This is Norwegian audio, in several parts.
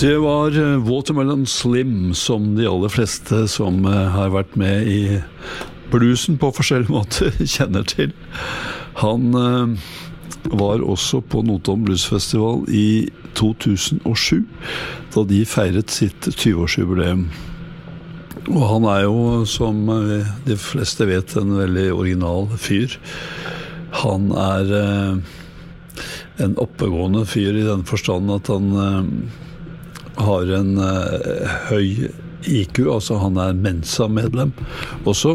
Det var Watermelon Slim, som de aller fleste som har vært med i bluesen på forskjellige måter kjenner til. Han var også på Notodden Bluesfestival i 2007, da de feiret sitt 20-årsjubileum. Og han er jo, som de fleste vet, en veldig original fyr. Han er en oppegående fyr i den forstand at han har en høy IQ, altså han er Mensa-medlem også,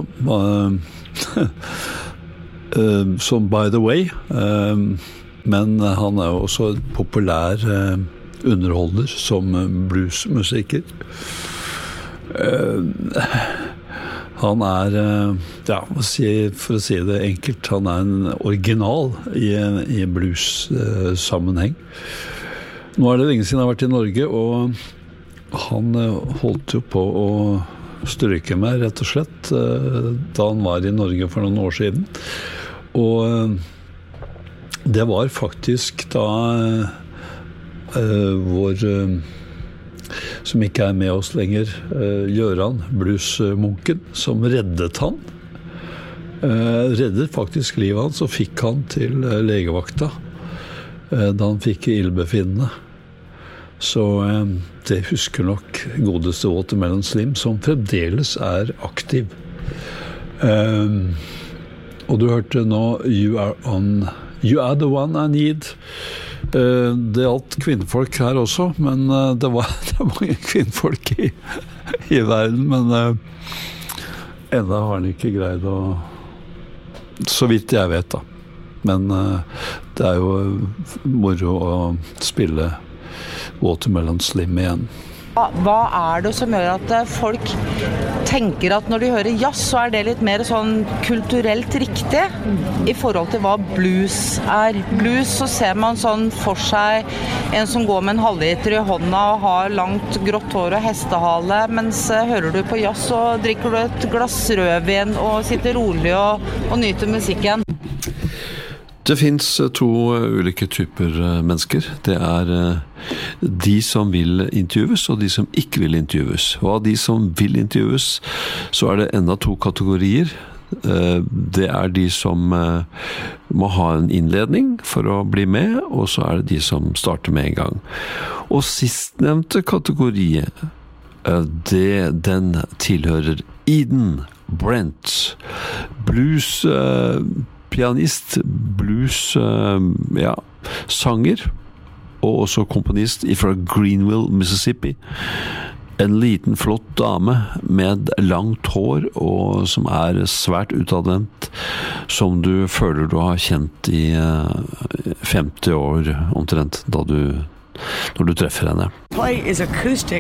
som by the way, men han er jo også en populær underholder som bluesmusiker. Han er, ja, for å si det enkelt, han er en original i blues-sammenheng. Nå er det lenge siden jeg har vært i Norge, og han holdt jo på å stryke meg, rett og slett, da han var i Norge for noen år siden. Og det var faktisk da vår, som ikke er med oss lenger, Gjøran, bluesmunken, som reddet han. Reddet faktisk livet hans og fikk han til legevakta da han fikk ildbefinnende. Så det husker nok godeste Watermelon Slim, som fremdeles er aktiv. Og du hørte nå You Are The One I Need. Det gjaldt kvinnfolk her også, men det var mange kvinnfolk i verden, men enda har han ikke greid å, så vidt jeg vet da. Men det er jo moro å spille Watermelon Slim igjen. Hva er det som gjør at folk tenker at når de hører jazz, så er det litt mer sånn kulturelt riktig i forhold til hva blues er? Blues, så ser man sånn for seg en som går med en halvliter i hånda og har langt grått hår og hestehale, mens hører du på jazz, så drikker du et glass rødvin og sitter rolig og nyter musikken. Det finns to ulike typer mennesker. Det er de som vil intervjues, og de som ikke vil intervjues. Og av de som vil intervjues, så er det enda to kategorier. Det er de som må ha en innledning for å bli med, og så er det de som starter med en gang. Og sistnevnte kategori, den tilhører Eden Brent. Blues pianist, blues, ja, sanger, og også komponist fra Greenville, Mississippi. En liten flott dame med langt hår, og som er svært utadvendt, som du føler du har kjent i 50 år omtrent, når du treffer henne. Play is acoustic.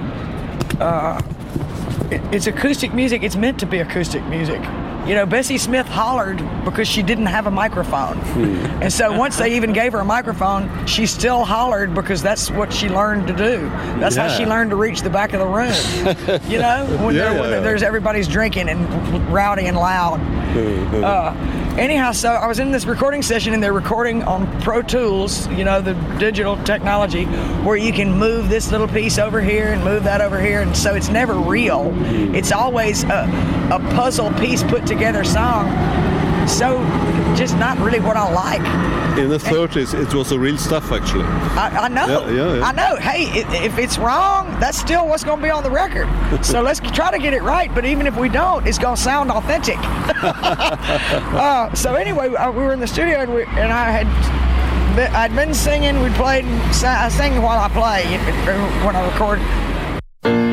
It's acoustic music. It's meant to be acoustic music. You know, Bessie Smith hollered because she didn't have a microphone. And so once they even gave her a microphone, she still hollered because that's what she learned to do. That's how she learned to reach the back of the room. You know, when there's everybody's drinking and rowdy and loud. Anyhow, so I was in this recording session and they're recording on Pro Tools, you know, the digital technology, where you can move this little piece over here and move that over here. And so it's never real. It's always a puzzle piece put together song. So just not really what I like. In the 30s, it was the real stuff, actually. I know. I know. Hey, if it's wrong, that's still what's going to be on the record. So let's try to get it right. But even if we don't, it's going to sound authentic. So anyway, we were in the studio and I'd been singing. I sing while I play when I record.